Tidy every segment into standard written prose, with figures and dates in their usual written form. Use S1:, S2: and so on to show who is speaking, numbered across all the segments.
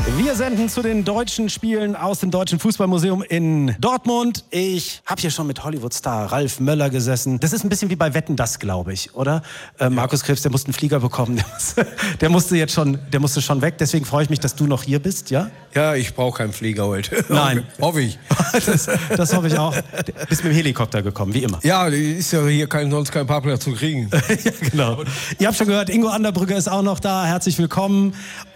S1: Wir senden zu den deutschen Spielen aus dem Deutschen Fußballmuseum in Dortmund. Ich habe hier schon mit Hollywood-Star Ralf Möller gesessen. Das ist ein bisschen wie bei Wetten, das, glaube ich, oder? Markus Krebs, der musste einen Flieger bekommen. Der musste schon weg. Deswegen freue ich mich, dass du noch hier bist, ja?
S2: Ja, ich brauche keinen Flieger heute.
S1: Nein.
S2: Hoffe ich.
S1: Das hoffe ich auch. Bist mit dem Helikopter gekommen, wie immer.
S2: Ja, ist ja hier sonst kein Parkplatz zu kriegen.
S1: Ja, genau. Ihr habt schon gehört, Ingo Anderbrügge ist auch noch da. Herzlich willkommen.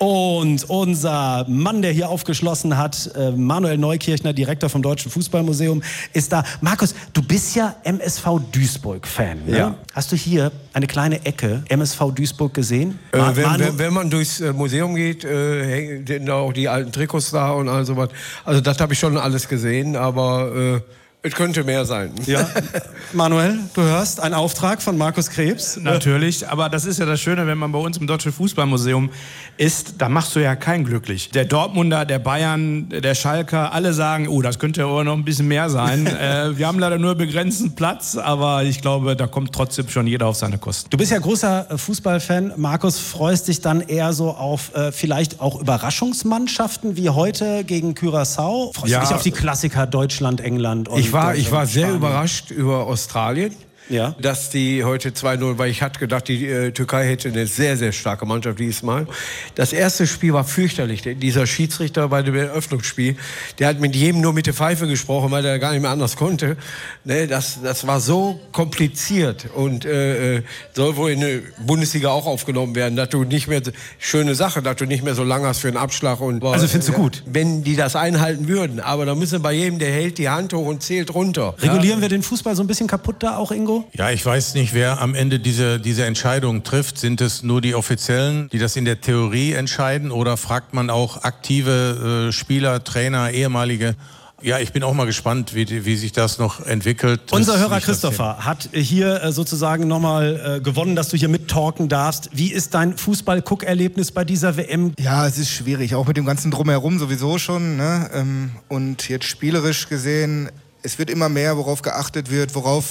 S1: Und unser Mann, der hier aufgeschlossen hat, Manuel Neukirchner, Direktor vom Deutschen Fußballmuseum, ist da. Markus, du bist ja MSV Duisburg-Fan. Ne?
S2: Ja.
S1: Hast du hier eine kleine Ecke MSV Duisburg gesehen?
S2: Wenn man durchs Museum geht, hängen da auch die alten Trikots da und all sowas. Also das habe ich schon alles gesehen, aber es könnte mehr sein.
S1: Ja. Manuel, du hörst, ein Auftrag von Markus Krebs.
S3: Natürlich, aber das ist ja das Schöne, wenn man bei uns im Deutschen Fußballmuseum ist, da machst du ja keinen glücklich. Der Dortmunder, der Bayern, der Schalker, alle sagen, oh, das könnte aber noch ein bisschen mehr sein. Wir haben leider nur begrenzten Platz, aber ich glaube, da kommt trotzdem schon jeder auf seine Kosten.
S1: Du bist ja großer Fußballfan. Markus, freust dich dann eher so auf vielleicht auch Überraschungsmannschaften wie heute gegen Curaçao? Freust du dich auf die Klassiker Deutschland, England und
S2: Ich war sehr
S1: Spanien?
S2: überrascht über Australien.
S1: Ja.
S2: Dass die heute 2-0, weil ich hatte gedacht, die Türkei hätte eine sehr, sehr starke Mannschaft diesmal. Das erste Spiel war fürchterlich. Dieser Schiedsrichter bei dem Eröffnungsspiel, der hat mit jedem nur mit der Pfeife gesprochen, weil er gar nicht mehr anders konnte. Ne, das war so kompliziert und soll wohl in der Bundesliga auch aufgenommen werden, dass du nicht mehr, schöne Sache, dass du nicht mehr so lang hast für einen Abschlag. Und,
S1: also findest du gut?
S2: Wenn die das einhalten würden, aber da müssen bei jedem, der hält die Hand hoch und zählt runter.
S1: Regulieren wir den Fußball so ein bisschen kaputt da auch, Ingo?
S4: Ja, ich weiß nicht, wer am Ende diese Entscheidung trifft. Sind es nur die Offiziellen, die das in der Theorie entscheiden, oder fragt man auch aktive Spieler, Trainer, ehemalige? Ja, ich bin auch mal gespannt, wie sich das noch entwickelt.
S1: Unser Hörer Christopher hat hier sozusagen nochmal gewonnen, dass du hier mittalken darfst. Wie ist dein Fußball-Guck-Erlebnis bei dieser WM?
S5: Ja, es ist schwierig, auch mit dem ganzen Drumherum sowieso schon. Ne? Und jetzt spielerisch gesehen, es wird immer mehr, worauf geachtet wird, worauf